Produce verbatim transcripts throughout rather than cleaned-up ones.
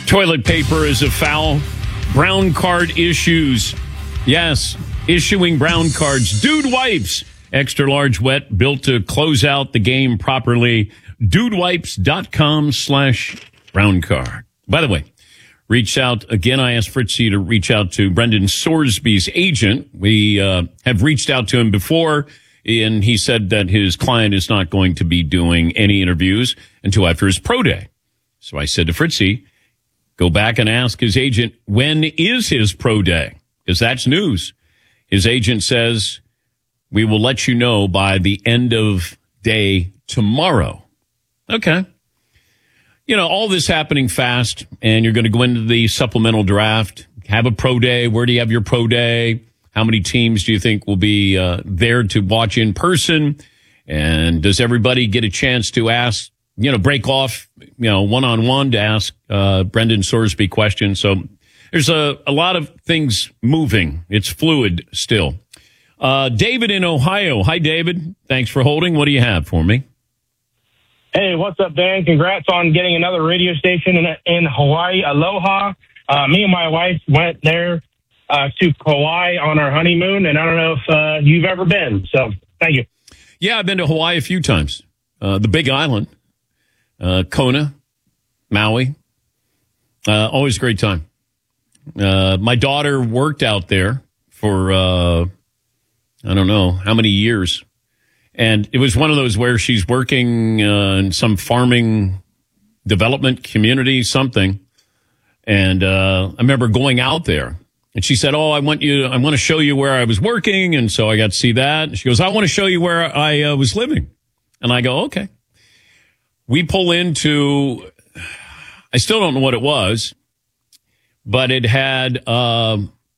Toilet paper is a foul. Brown card issues. Yes, issuing brown cards. Dude Wipes. Extra large wet, built to close out the game properly. Dudewipes.com slash brown card. By the way, reach out. Again, I asked Fritzy to reach out to Brendan Sorsby's agent. We uh, have reached out to him before, and he said that his client is not going to be doing any interviews until after his pro day. So I said to Fritzy, go back and ask his agent, when is his pro day? Because that's news. His agent says, we will let you know by the end of day tomorrow. Okay. You know, all this happening fast, and you're going to go into the supplemental draft, have a pro day. Where do you have your pro day? How many teams do you think will be uh, there to watch in person? And does everybody get a chance to ask, you know, break off, you know, one-on-one to ask uh, Brendan Sorsby questions? So there's a, a lot of things moving. It's fluid still. Uh, David in Ohio. Hi, David. Thanks for holding. What do you have for me? Hey, what's up, Dan? Congrats on getting another radio station in, in Hawaii. Aloha. Uh, me and my wife went there uh, to Kauai on our honeymoon, and I don't know if uh, you've ever been. So thank you. Yeah, I've been to Hawaii a few times. Uh, the Big Island, uh, Kona, Maui. Uh, always a great time. Uh, my daughter worked out there for, uh, I don't know how many years. And it was one of those where she's working uh, in some farming development community, something. And uh, I remember going out there, and she said, "Oh, I want you. I want to show you where I was working." And so I got to see that. And she goes, "I want to show you where I uh, was living." And I go, "Okay." We pull into. I still don't know what it was, but it had uh,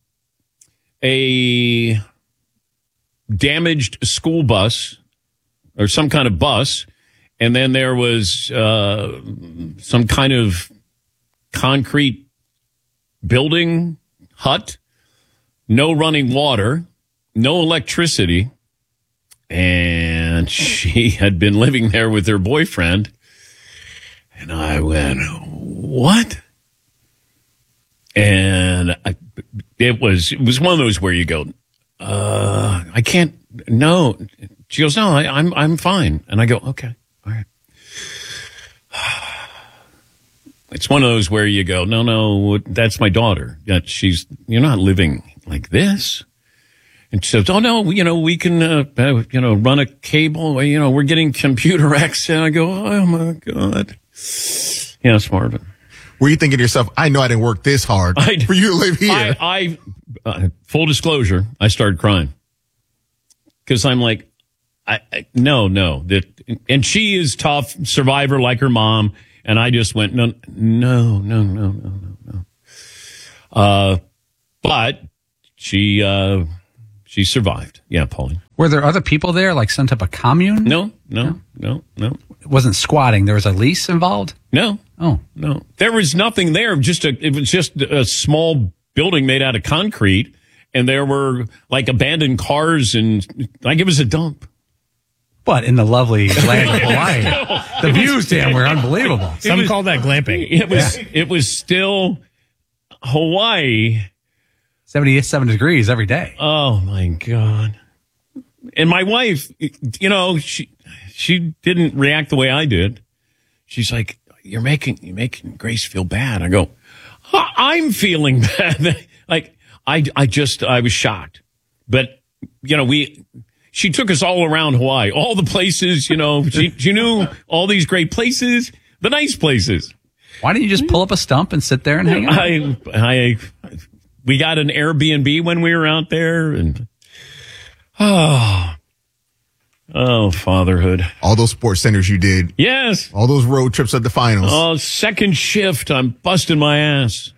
a damaged school bus. Or some kind of bus, and then there was uh, some kind of concrete building, hut, no running water, no electricity, and she had been living there with her boyfriend. And I went, what? And I, it was it was one of those where you go, uh, I can't, no. She goes, no, I, I'm I'm fine. And I go, okay, all right. It's one of those where you go, no, no, that's my daughter. That she's, you're not living like this. And she says, oh, no, you know, we can, uh, uh, you know, run a cable. You know, we're getting computer access. And I go, oh, my God. Yeah, smart. Were you thinking to yourself, I know I didn't work this hard I, for you to live here? I, I uh, full disclosure, I started crying. Because I'm like, I, I, no, no. That, and she is tough, survivor like her mom. And I just went, no, no, no, no, no, no, no. Uh, but she, uh, she survived. Yeah, Pauline. Were there other people there, like some type of commune? No, no, no, no. It wasn't squatting. There was a lease involved? No. Oh. No. There was nothing there. Just a, it was just a small building made out of concrete. And there were like abandoned cars and like it was a dump. But in the lovely land of Hawaii, the views, Dan, were unbelievable. Some was, call that glamping. It was, yeah. it was still Hawaii. seventy-seven degrees every day. Oh my God. And my wife, you know, she, she didn't react the way I did. She's like, you're making, you're making Grace feel bad. I go, I'm feeling bad. Like, I, I just, I was shocked. But, you know, we, she took us all around Hawaii, all the places, you know, she, she knew all these great places, the nice places. Why didn't you just pull up a stump and sit there and hang out? I, I, we got an Airbnb when we were out there and, oh, oh, fatherhood. All those sports centers you did. Yes. All those road trips at the finals. Oh, second shift. I'm busting my ass.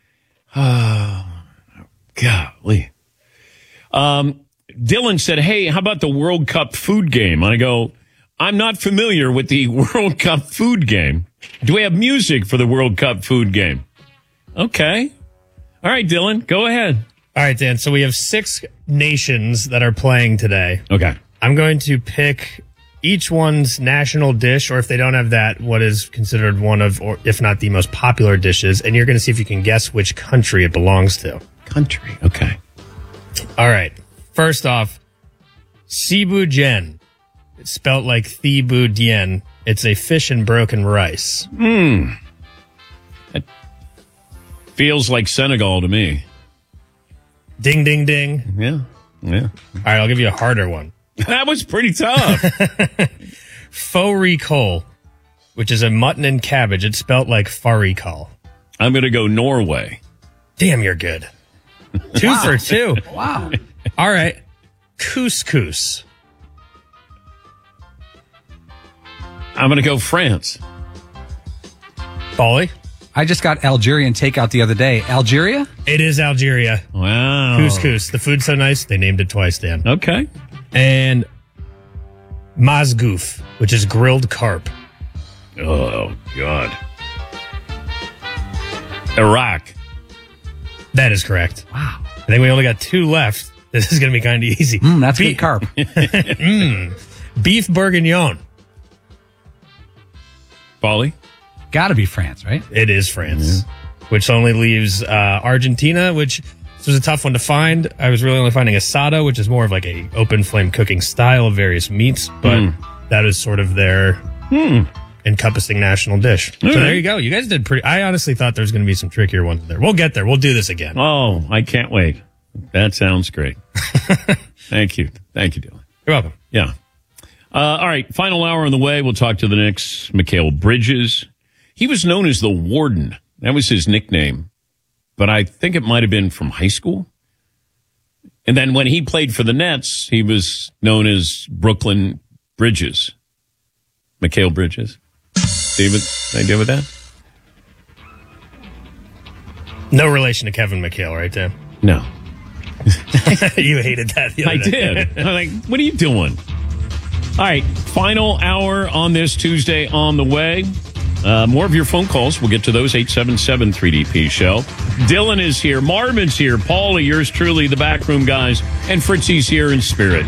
Oh, golly. Um, Dylan said, hey, how about the World Cup food game? I go, I'm not familiar with the World Cup food game. Do we have music for the World Cup food game? Okay. All right, Dylan, go ahead. All right, Dan. So we have six nations that are playing today. Okay. I'm going to pick each one's national dish, or if they don't have that, what is considered one of, or if not the most popular dishes, and you're going to see if you can guess which country it belongs to. Country, okay. All right. First off, Cebu Dien. It's spelt like Thibu Dien. It's a fish and broken rice. Hmm. It feels like Senegal to me. Ding, ding, ding. Yeah, yeah. All right, I'll give you a harder one. That was pretty tough. Faux ricole, which is a mutton and cabbage. It's spelt like farikal. I'm going to go Norway. Damn, you're good. Two wow. for two. Wow. All right. Couscous. I'm going to go France. Paulie? I just got Algerian takeout the other day. Algeria? It is Algeria. Wow. Couscous. The food's so nice, they named it twice, Dan. Okay. And mazgouf, which is grilled carp. Oh, God. Iraq. That is correct. Wow. I think we only got two left. This is going to be kind of easy. Mm, that's Be- good carp. mm. Beef bourguignon. Paulie? Got to be France, right? It is France, mm-hmm. which only leaves uh, Argentina, which this was a tough one to find. I was really only finding asado, which is more of like a open flame cooking style of various meats, but mm. that is sort of their mm. encompassing national dish. Mm. So there you go. You guys did pretty. I honestly thought there was going to be some trickier ones there. We'll get there. We'll do this again. Oh, I can't wait. That sounds great. Thank you. Thank you, Dylan. You're welcome. Yeah. Uh, all right. Final hour on the way. We'll talk to the Knicks. Mikal Bridges. He was known as the Warden. That was his nickname. But I think it might have been from high school. And then when he played for the Nets, he was known as Brooklyn Bridges. Mikal Bridges. David, any idea with that? No relation to Kevin McHale, right, Dan? No. You hated that the other I day. did. I'm like, what are you doing? All right, final hour on this Tuesday on the way. Uh, more of your phone calls. We'll get to those. eight seven seven three D P show. Dylan is here. Marvin's here. Paulie, yours truly, the backroom guys. And Fritzy's here in spirit.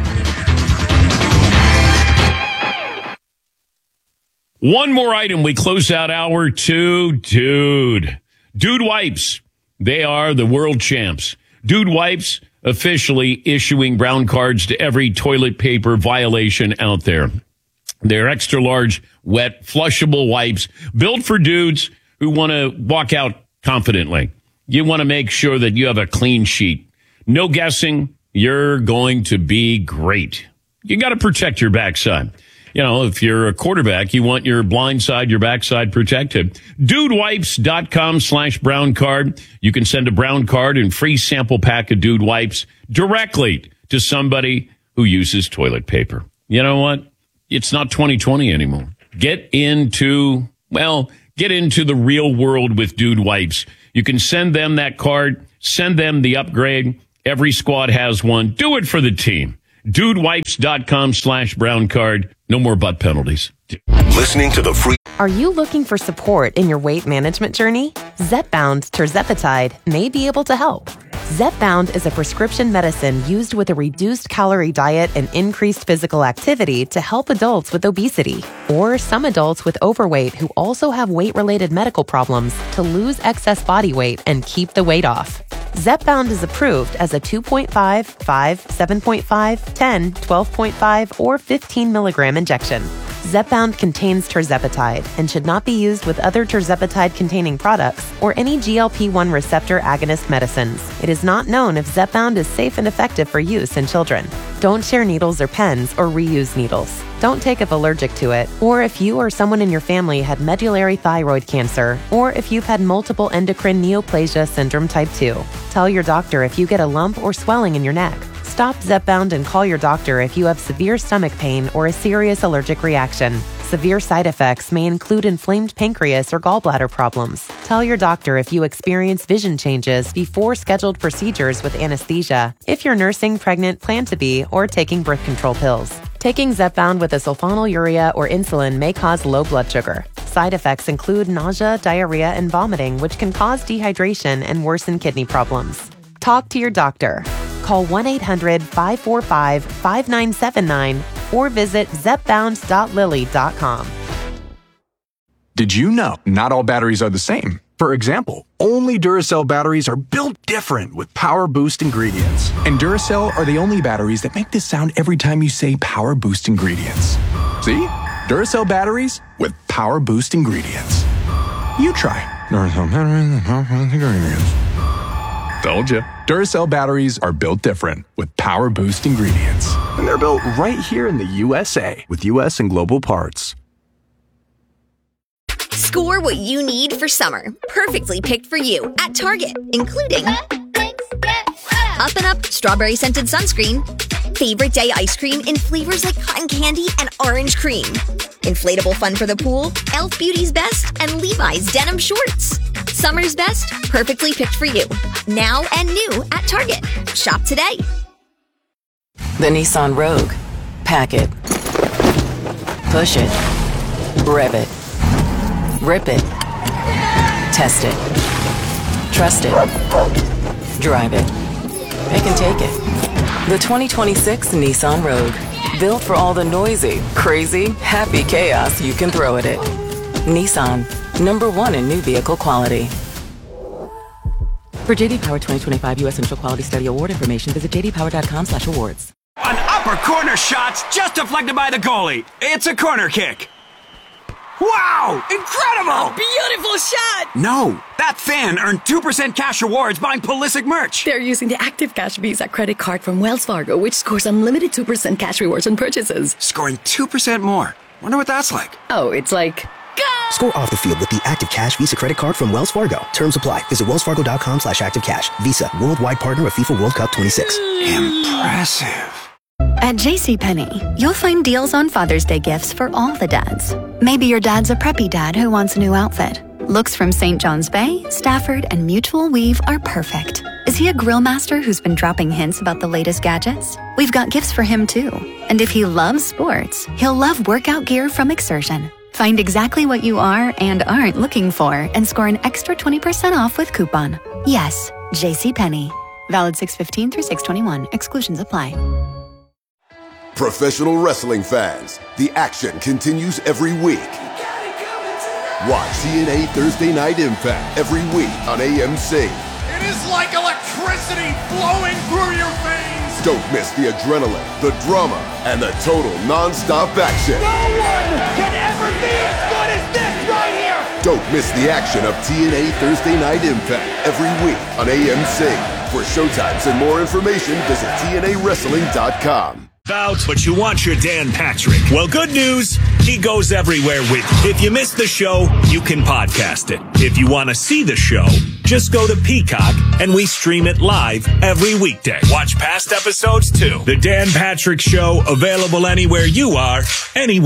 One more item. We close out hour two. Dude. Dude Wipes. They are the world champs. Dude Wipes officially issuing brown cards to every toilet paper violation out there. They're extra large, wet, flushable wipes built for dudes who want to walk out confidently. You want to make sure that you have a clean sheet. No guessing. You're going to be great. You got to protect your backside. You know, if you're a quarterback, you want your blind side, your backside protected. Dudewipes.com slash brown card. You can send a brown card and free sample pack of Dude Wipes directly to somebody who uses toilet paper. You know what? It's not twenty twenty anymore. Get into, well, get into the real world with Dude Wipes. You can send them that card, send them the upgrade. Every squad has one. Do it for the team. Dudewipes.com slash brown card. No more butt penalties. Listening to the free. Are you looking for support in your weight management journey? Zepbound tirzepatide may be able to help. Zepbound is a prescription medicine used with a reduced calorie diet and increased physical activity to help adults with obesity or some adults with overweight who also have weight-related medical problems to lose excess body weight and keep the weight off. Zepbound is approved as a two point five, five, seven point five, ten, twelve point five, or fifteen milligram injection. Zepbound contains tirzepatide and should not be used with other tirzepatide-containing products or any G L P one receptor agonist medicines. It is not known if Zepbound is safe and effective for use in children. Don't share needles or pens or reuse needles. Don't take if allergic to it, or if you or someone in your family had medullary thyroid cancer, or if you've had multiple endocrine neoplasia syndrome type two. Tell your doctor if you get a lump or swelling in your neck. Stop Zepbound and call your doctor if you have severe stomach pain or a serious allergic reaction. Severe side effects may include inflamed pancreas or gallbladder problems. Tell your doctor if you experience vision changes before scheduled procedures with anesthesia, if you're nursing, pregnant, plan to be, or taking birth control pills. Taking Zepbound with a sulfonylurea or insulin may cause low blood sugar. Side effects include nausea, diarrhea, and vomiting, which can cause dehydration and worsen kidney problems. Talk to your doctor. Call one eight hundred, five four five, five nine seven nine or visit zep bound dot lilly dot com. Did you know not all batteries are the same? For example, only Duracell batteries are built different with Power Boost ingredients. And Duracell are the only batteries that make this sound every time you say Power Boost ingredients. See? Duracell batteries with Power Boost ingredients. You try. Duracell batteries with Power Boost ingredients. Told you. Duracell batteries are built different with Power Boost ingredients. And they're built right here in the U S A with U S and global parts. Score what you need for summer, perfectly picked for you at Target, including Up and Up Strawberry Scented Sunscreen, Favorite Day Ice Cream in flavors like cotton candy and orange cream, Inflatable Fun for the Pool, e l f Beauty's Best, and Levi's Denim Shorts. Summer's best, perfectly picked for you, now and new at Target. Shop today. The Nissan Rogue. Pack it. Push it. Rev it. Rip it. Test it. Trust it. Drive it. It can take it. The twenty twenty-six Nissan Rogue. Built for all the noisy, crazy, happy chaos you can throw at it. Nissan. Number one in new vehicle quality. For J D Power twenty twenty-five U S Central Quality Study Award information, visit j d power dot com slash awards. An upper corner shot's just deflected by the goalie. It's a corner kick. Wow! Incredible! Beautiful shot! No, that fan earned two percent cash rewards buying Pulisic merch. They're using the Active Cash Visa credit card from Wells Fargo, which scores unlimited two percent cash rewards on purchases. Scoring two percent more. Wonder what that's like. Oh, it's like... Go! Score off the field with the Active Cash Visa credit card from Wells Fargo. Terms apply. Visit wells fargo dot com slash active cash. Visa, worldwide partner of FIFA World Cup twenty-six. Impressive. At JCPenney, you'll find deals on Father's Day gifts for all the dads. Maybe your dad's a preppy dad who wants a new outfit. Looks from Saint John's Bay, Stafford, and Mutual Weave are perfect. Is he a grill master who's been dropping hints about the latest gadgets? We've got gifts for him too. And if he loves sports, he'll love workout gear from Exertion. Find exactly what you are and aren't looking for and score an extra twenty percent off with coupon. Yes, JCPenney. Valid six fifteen through six twenty-one. Exclusions apply. Professional wrestling fans, the action continues every week. Watch T N A Thursday Night Impact every week on A M C. It is like electricity flowing through your veins. Don't miss the adrenaline, the drama, and the total non-stop action. No one can ever be as good as this right here. Don't miss the action of T N A Thursday Night Impact every week on A M C. For showtimes and more information, visit T N A wrestling dot com. Out, but you want your Dan Patrick. Well, good news, he goes everywhere with you. If you missed the show, you can podcast it. If you want to see the show, just go to Peacock and we stream it live every weekday. Watch past episodes too. The Dan Patrick Show, available anywhere you are, anywhere.